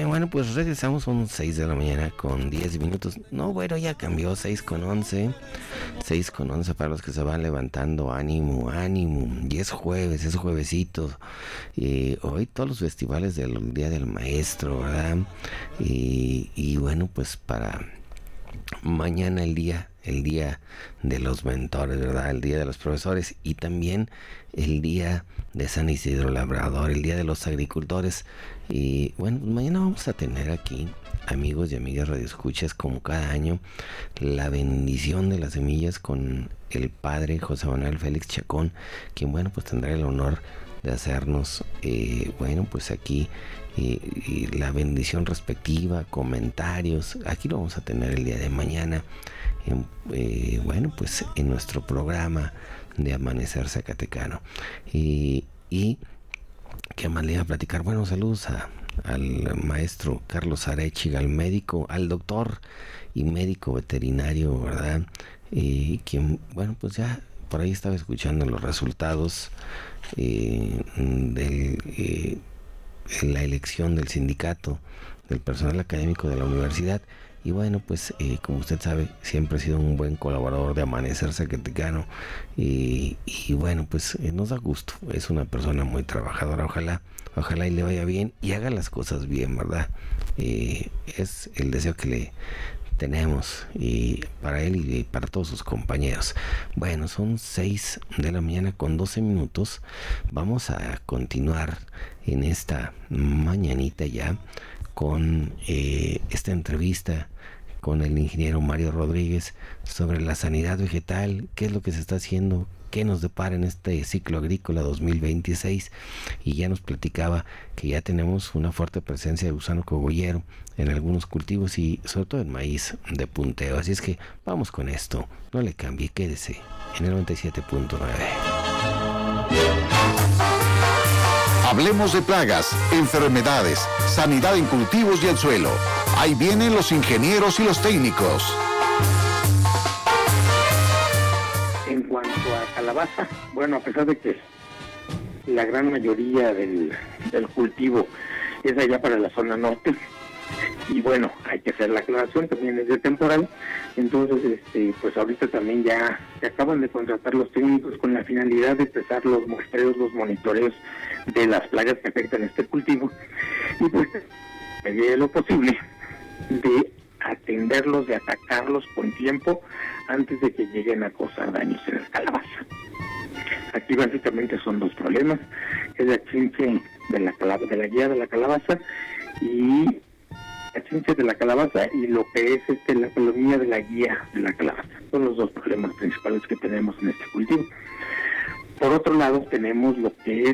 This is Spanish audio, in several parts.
Bueno, pues regresamos, son 6 de la mañana con 10 minutos. No, bueno, ya cambió, 6 con 11. 6 con 11 para los que se van levantando. Ánimo, ánimo. Y es jueves, es juevesito. Y hoy todos los festivales del Día del Maestro, ¿verdad? Y bueno, pues para mañana el día de los mentores, ¿verdad? El día de los profesores y también el día de San Isidro Labrador, el día de los agricultores. Y bueno, pues mañana vamos a tener aquí, amigos y amigas radioescuchas, como cada año, la bendición de las semillas con el padre José Manuel Félix Chacón, quien, bueno, pues tendrá el honor de hacernos, bueno, pues aquí la bendición respectiva, comentarios. Aquí lo vamos a tener el día de mañana, bueno, pues en nuestro programa de Amanecer Zacatecano. Y ¿qué más le iba a platicar? Bueno, saludos al maestro Carlos Arechiga, al médico, al doctor y médico veterinario, ¿verdad? Quien, bueno, pues ya por ahí estaba escuchando los resultados de la elección del sindicato del personal académico de la universidad. Y bueno, pues como usted sabe, siempre ha sido un buen colaborador de Amanecer Zacatecano, y bueno, pues nos da gusto. Es una persona muy trabajadora. Ojalá y le vaya bien y haga las cosas bien, ¿verdad? Es el deseo que le tenemos, y para él y para todos sus compañeros. Bueno, son 6 de la mañana con 12 minutos. Vamos a continuar en esta mañanita ya con esta entrevista con el ingeniero Mario Rodríguez sobre la sanidad vegetal, qué es lo que se está haciendo, qué nos depara en este ciclo agrícola 2026. Y ya nos platicaba que ya tenemos una fuerte presencia de gusano cogollero en algunos cultivos y sobre todo en maíz de punteo. Así es que vamos con esto, no le cambie, quédese en el 97.9. Hablemos de plagas, enfermedades, sanidad en cultivos y el suelo. Ahí vienen los ingenieros y los técnicos. En cuanto a calabaza, bueno, a pesar de que la gran mayoría del cultivo es allá para la zona norte, y bueno, hay que hacer la aclaración, también es de temporal. Entonces, pues ahorita también ya se acaban de contratar los técnicos con la finalidad de empezar los muestreos, los monitoreos de las plagas que afectan este cultivo, y pues a medida de lo posible de atenderlos, de atacarlos con tiempo antes de que lleguen a causar daños en la calabaza. Aquí básicamente son dos problemas: es la chinche de la guía de la calabaza, y la chinche de la calabaza, y lo que es la colonía de la guía de la calabaza. Son los dos problemas principales que tenemos en este cultivo. Por otro lado, tenemos lo que es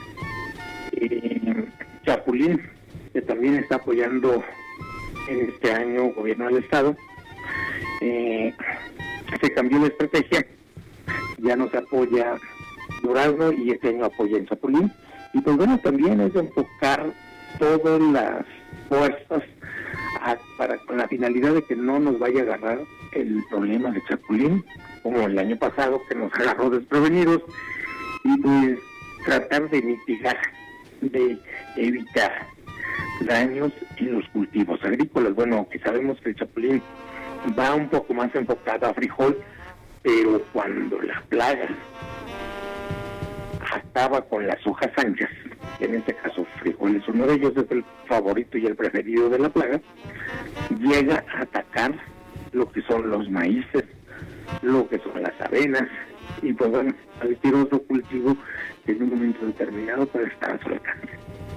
chapulín, que también está apoyando en este año el gobierno del estado. Se cambió la estrategia, ya no se apoya durazno y este año apoya el chapulín. Y pues bueno, también es de enfocar todas las fuerzas con la finalidad de que no nos vaya a agarrar el problema de chapulín como el año pasado, que nos agarró desprevenidos, y pues tratar de mitigar, de evitar daños en los cultivos agrícolas. Bueno, que sabemos que el chapulín va un poco más enfocado a frijol, pero cuando la plaga acaba con las hojas anchas, en este caso frijol es uno de ellos, es el favorito y el preferido de la plaga, llega a atacar lo que son los maíces, lo que son las avenas, y pues bueno, cualquier otro cultivo que en un momento determinado puede estar a su alcance.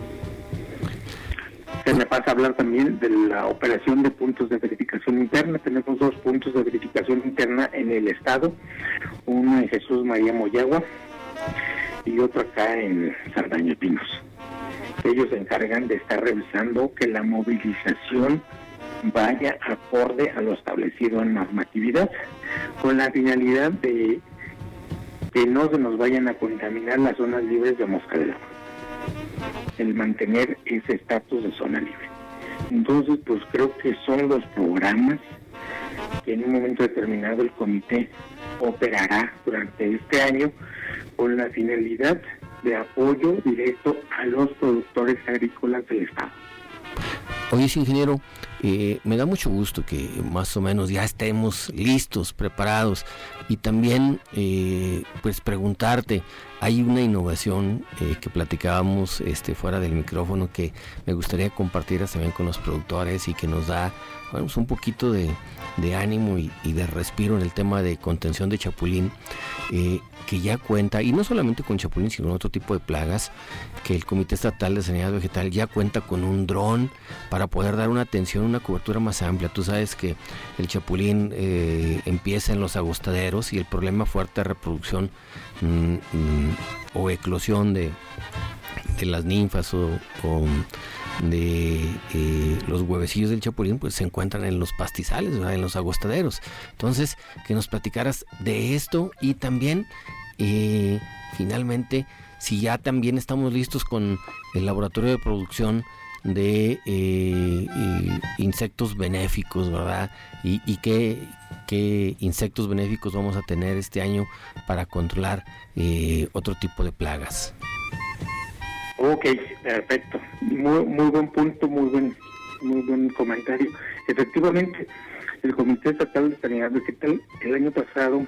Se me pasa a hablar también de la operación de puntos de verificación interna. Tenemos 2 puntos de verificación interna en el estado, uno en Jesús María Moyagua y otro acá en Saldaña Pinos. Ellos se encargan de estar revisando que la movilización vaya acorde a lo establecido en normatividad, con la finalidad de que no se nos vayan a contaminar las zonas libres de mosca del agua, el mantener ese estatus de zona libre. Entonces, pues creo que son los programas que en un momento determinado el comité operará durante este año con la finalidad de apoyo directo a los productores agrícolas del estado. Oye, sí, ingeniero, me da mucho gusto que más o menos ya estemos listos, preparados, y también pues preguntarte, hay una innovación que platicábamos fuera del micrófono que me gustaría compartir también con los productores y que nos da, bueno, un poquito de ánimo y de respiro en el tema de contención de chapulín, que ya cuenta, y no solamente con chapulín, sino con otro tipo de plagas, que el Comité Estatal de Sanidad Vegetal ya cuenta con un dron para poder dar una atención, una cobertura más amplia. Tú sabes que el chapulín empieza en los agostaderos y el problema fuerte de reproducción o eclosión de las ninfas o de los huevecillos del chapulín pues se encuentran en los pastizales, ¿verdad? En los agostaderos. Entonces, que nos platicaras de esto y también finalmente si ya también estamos listos con el laboratorio de producción de insectos benéficos, ¿verdad? Y qué insectos benéficos vamos a tener este año para controlar otro tipo de plagas. Ok, perfecto. Muy buen punto, muy buen comentario. Efectivamente, el Comité Estatal de Sanidad Vegetal el año pasado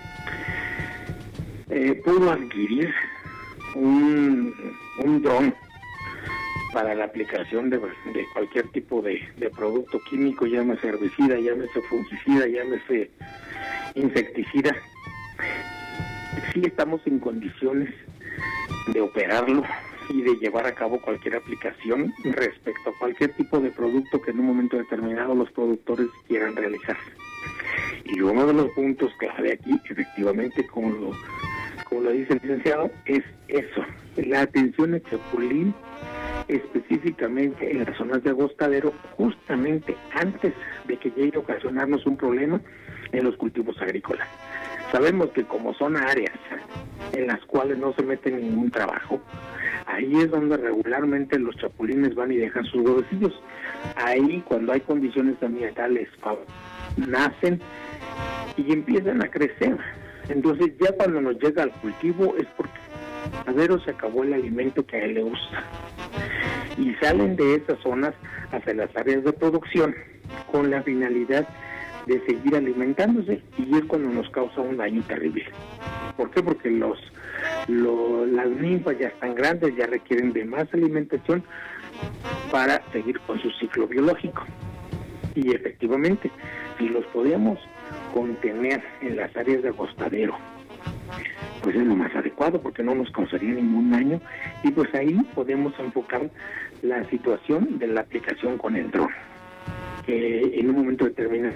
pudo adquirir un dron para la aplicación de cualquier tipo de producto químico, llámese herbicida, llámese fungicida, llámese insecticida. Sí estamos en condiciones de operarlo y de llevar a cabo cualquier aplicación respecto a cualquier tipo de producto que en un momento determinado los productores quieran realizar. Y uno de los puntos clave aquí, efectivamente, como lo dice el licenciado, es eso, la atención al chapulín, específicamente en las zonas de agostadero, justamente antes de que llegue a ocasionarnos un problema en los cultivos agrícolas. Sabemos que como son áreas en las cuales no se mete ningún trabajo, ahí es donde regularmente los chapulines van y dejan sus huevecillos. Ahí, cuando hay condiciones ambientales, nacen y empiezan a crecer. Entonces, ya cuando nos llega al cultivo es porque el agostadero se acabó el alimento que a él le gusta. Y salen de esas zonas hacia las áreas de producción con la finalidad de seguir alimentándose, y es cuando nos causa un daño terrible. ¿Por qué? Porque las ninfas ya están grandes, ya requieren de más alimentación para seguir con su ciclo biológico. Y efectivamente, si los podíamos contener en las áreas de agostadero, pues es lo más adecuado porque no nos causaría ningún daño, y pues ahí podemos enfocar la situación de la aplicación con el dron, que en un momento determinado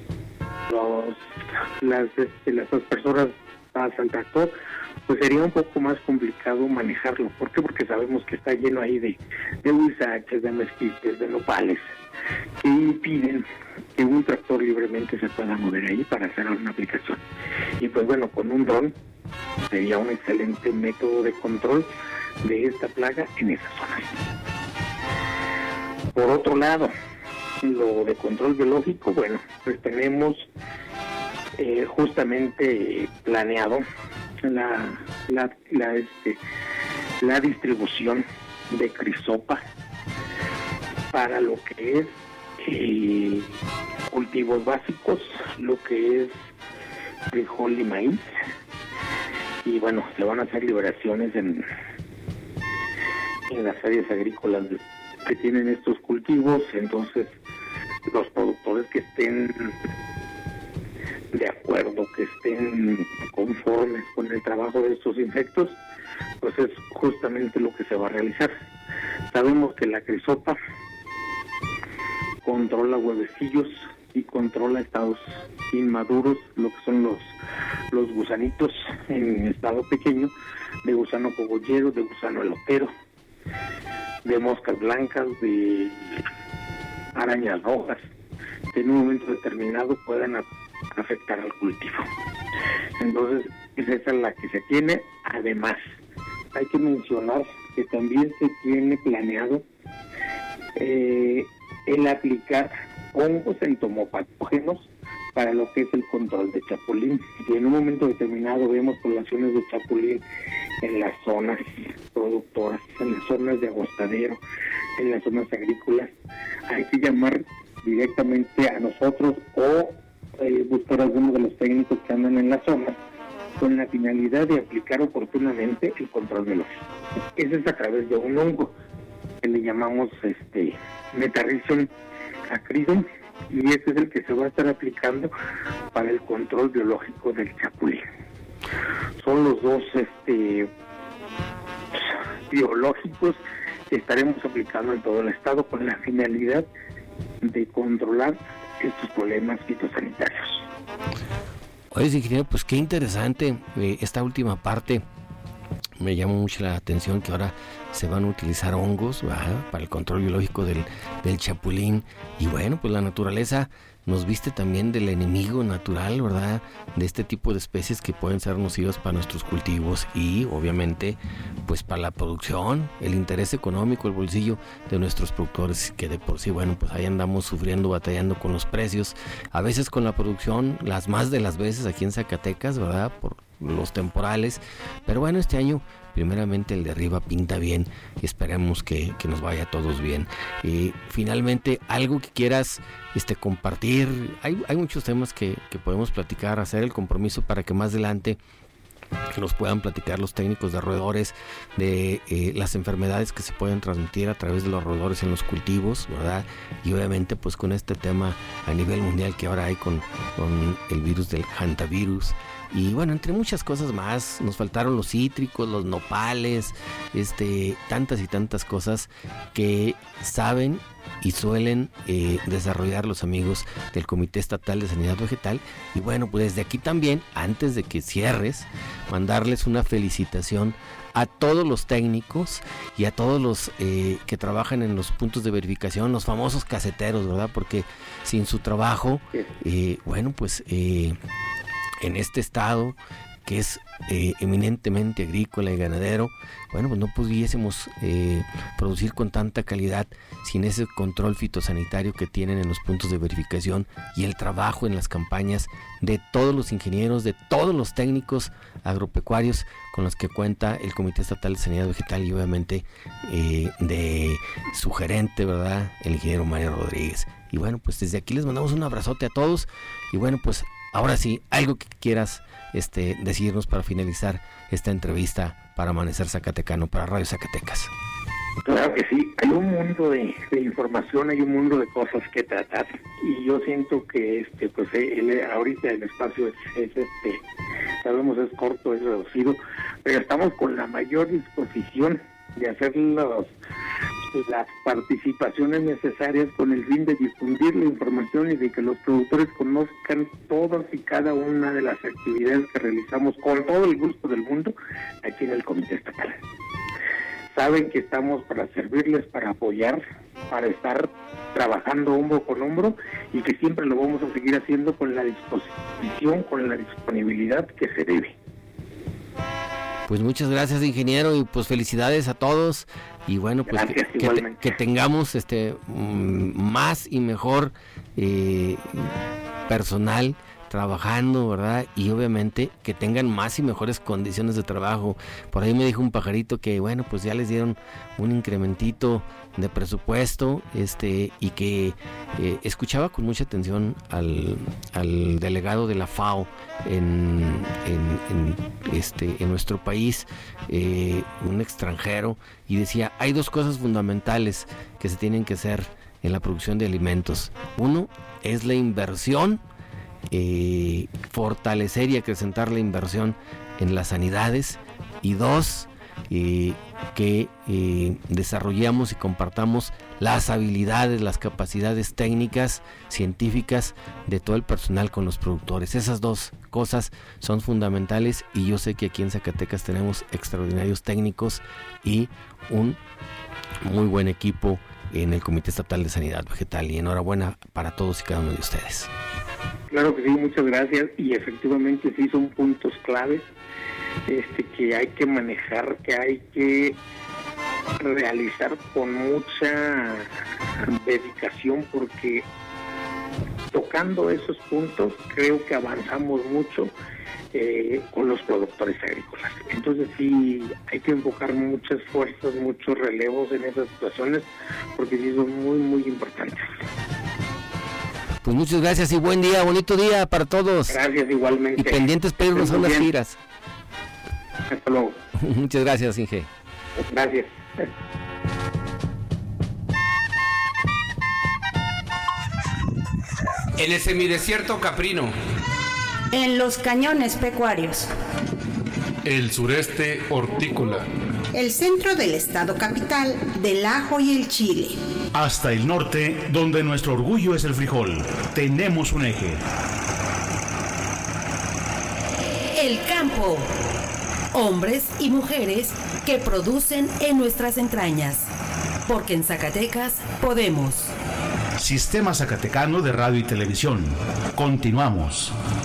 las personas pasan tractor, pues sería un poco más complicado manejarlo. ¿Por qué? Porque sabemos que está lleno ahí de huizaches, de mezquites, de nopales, que impiden que un tractor libremente se pueda mover ahí para hacer una aplicación. Y pues bueno, con un dron sería un excelente método de control de esta plaga en esas zonas. Por otro lado, lo de control biológico, bueno, pues tenemos justamente planeado la distribución de crisopa para lo que es cultivos básicos, lo que es frijol y maíz, y bueno, se van a hacer liberaciones en las áreas agrícolas que tienen estos cultivos. Entonces los productores que estén de acuerdo, que estén conformes con el trabajo de estos insectos, pues es justamente lo que se va a realizar. Sabemos que la crisopa controla huevecillos y controla estados inmaduros, lo que son los gusanitos en estado pequeño, de gusano cogollero, de gusano elotero, de moscas blancas, de arañas rojas, que en un momento determinado puedan afectar al cultivo. Entonces, esa es la que se tiene. Además, hay que mencionar que también se tiene planeado el aplicar hongos entomopatógenos para lo que es el control de chapulín. Si en un momento determinado vemos poblaciones de chapulín en las zonas productoras, en las zonas de agostadero, en las zonas agrícolas, hay que llamar directamente a nosotros o buscar a alguno de los técnicos que andan en la zona con la finalidad de aplicar oportunamente el control biológico. Ese es a través de un hongo que le llamamos Metarrhizium acridum, y ese es el que se va a estar aplicando para el control biológico del chapulín. Son los dos biológicos que estaremos aplicando en todo el estado con la finalidad de controlar estos problemas fitosanitarios. Oye, ingeniero, pues qué interesante esta última parte. Me llama mucho la atención que ahora se van a utilizar hongos, ¿verdad?, para el control biológico del chapulín. Y bueno, pues la naturaleza nos viste también del enemigo natural, ¿verdad?, de este tipo de especies que pueden ser nocivas para nuestros cultivos y obviamente pues para la producción, el interés económico, el bolsillo de nuestros productores, que de por sí, bueno, pues ahí andamos sufriendo, batallando con los precios, a veces con la producción, las más de las veces aquí en Zacatecas, ¿verdad?, por los temporales, pero bueno, este año primeramente el de arriba pinta bien y esperemos que nos vaya a todos bien. Finalmente, algo que quieras compartir, hay muchos temas que podemos platicar, hacer el compromiso para que más adelante nos puedan platicar los técnicos de roedores de las enfermedades que se pueden transmitir a través de los roedores en los cultivos, ¿verdad? Y obviamente pues con este tema a nivel mundial que ahora hay con el virus del hantavirus. Y bueno, entre muchas cosas más, nos faltaron los cítricos, los nopales, tantas y tantas cosas que saben y suelen desarrollar los amigos del Comité Estatal de Sanidad Vegetal. Y bueno, pues desde aquí también, antes de que cierres, mandarles una felicitación a todos los técnicos y a todos los que trabajan en los puntos de verificación, los famosos caseteros, ¿verdad? Porque sin su trabajo, bueno, pues en este estado que es eminentemente agrícola y ganadero, bueno, pues no pudiésemos producir con tanta calidad sin ese control fitosanitario que tienen en los puntos de verificación y el trabajo en las campañas de todos los ingenieros, de todos los técnicos agropecuarios con los que cuenta el Comité Estatal de Sanidad Vegetal y obviamente de su gerente, ¿verdad?, el ingeniero Mario Rodríguez. Y bueno, pues desde aquí les mandamos un abrazote a todos y bueno, pues ahora sí, algo que quieras decirnos para finalizar esta entrevista para Amanecer Zacatecano, para Radio Zacatecas. Claro que sí, hay un mundo de información, hay un mundo de cosas que tratar y yo siento que pues ahorita el espacio es sabemos es corto, es reducido, pero estamos con la mayor disposición de hacer las participaciones necesarias con el fin de difundir la información y de que los productores conozcan todas y cada una de las actividades que realizamos con todo el gusto del mundo aquí en el Comité Estatal. Saben que estamos para servirles, para apoyar, para estar trabajando hombro con hombro y que siempre lo vamos a seguir haciendo con la disposición, con la disponibilidad que se debe. Pues muchas gracias, ingeniero, y pues felicidades a todos y bueno, pues gracias, que tengamos más y mejor personal trabajando, ¿verdad? Y obviamente que tengan más y mejores condiciones de trabajo. Por ahí me dijo un pajarito que bueno, pues ya les dieron un incrementito de presupuesto, y que escuchaba con mucha atención al delegado de la FAO en nuestro país, un extranjero, y decía, hay dos cosas fundamentales que se tienen que hacer en la producción de alimentos. Uno es la inversión, fortalecer y acrecentar la inversión en las sanidades, y dos, que desarrollamos y compartamos las habilidades, las capacidades técnicas, científicas de todo el personal con los productores. Esas dos cosas son fundamentales y yo sé que aquí en Zacatecas tenemos extraordinarios técnicos y un muy buen equipo en el Comité Estatal de Sanidad Vegetal, y enhorabuena para todos y cada uno de ustedes. Claro que sí, muchas gracias, y efectivamente sí son puntos claves que hay que manejar, que hay que realizar con mucha dedicación, porque tocando esos puntos creo que avanzamos mucho con los productores agrícolas. Entonces sí, hay que enfocar muchas fuerzas, muchos relevos en esas situaciones, porque sí son muy, muy importantes. Pues muchas gracias y buen día, bonito día para todos. Gracias igualmente. Y pendientes para irnos a unas giras. Hasta luego. Muchas gracias, Inge. Gracias. En el semidesierto caprino. En los cañones pecuarios. El sureste hortícola. El centro del estado capital del ajo y el chile. Hasta el norte, donde nuestro orgullo es el frijol. Tenemos un eje. El campo. Hombres y mujeres que producen en nuestras entrañas. Porque en Zacatecas podemos. Sistema Zacatecano de Radio y Televisión. Continuamos.